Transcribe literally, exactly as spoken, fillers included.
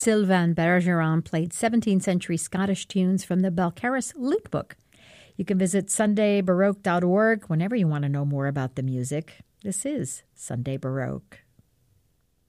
Sylvain Bergeron played seventeenth century Scottish tunes from the Balcarres Lute Book. You can visit sunday baroque dot org whenever you want to know more about the music. This is Sunday Baroque.